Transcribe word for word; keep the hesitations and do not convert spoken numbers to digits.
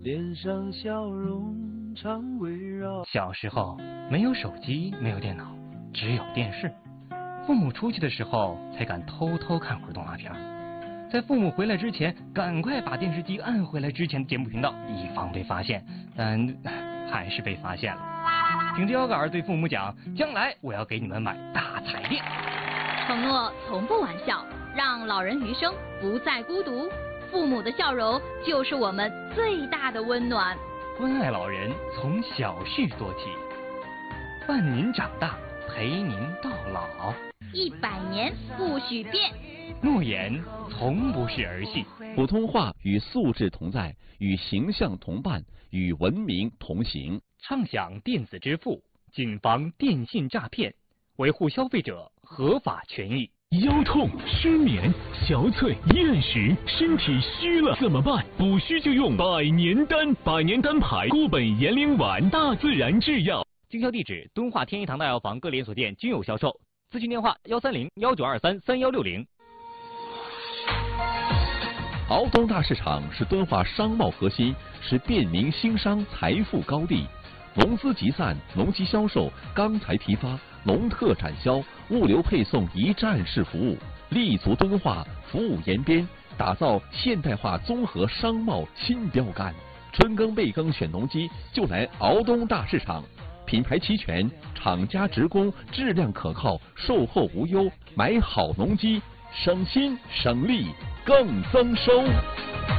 脸上笑容常围绕。 小时候没有手机，没有电脑，只有电视。父母出去的时候才敢偷偷看会儿动画片，在父母回来之前赶快把电视机按回来之前的节目频道，以防被发现，但还是被发现了。挺着腰杆对父母讲，将来我要给你们买大彩电。 承诺从不玩笑，让老人余生不再孤独。父母的笑容就是我们最大的温暖。 关爱老人从小事做起，伴您长大，陪您到老。 一百年不许变， 诺言从不是儿戏。 普通话与素质同在，与形象同伴，与文明同行。 畅享电子支付，谨防电信诈骗，维护消费者合法权益。 腰痛、失眠、憔悴、厌食，身体虚了怎么办？补虚就用百年丹，百年丹牌固本延龄丸，大自然制药。 经销地址：敦化天一堂大药房各连锁店均有销售。咨询电话：幺三零幺九二三三幺六零。 敖东大市场是敦化商贸核心，是便民兴商财富高地。农资集散、农机销售、钢材批发、农特产销、物流配送一站式服务，立足敦化，服务延边，打造现代化综合商贸新标杆。春耕备耕选农机就来敖东大市场，品牌齐全，厂家直供，质量可靠，售后无忧，买好农机省心省力更增收。